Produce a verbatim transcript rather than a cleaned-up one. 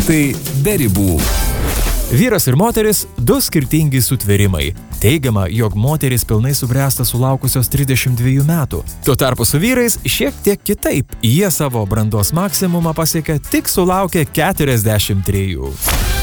Tai be ribų. Vyras ir moteris – du skirtingi sutvėrimai. Teigiama, jog moteris pilnai subręsta sulaukusios trisdešimt dviejų metų. Tuo tarpu su vyrais šiek tiek kitaip. Jie savo brandos maksimumą pasiekia tik sulaukę keturiasdešimt trejų.